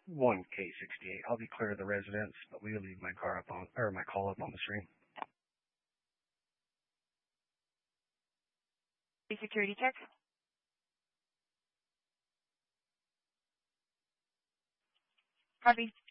1K68. I'll be clear of the residence, but we will leave my call up on the stream. Security check. Copy.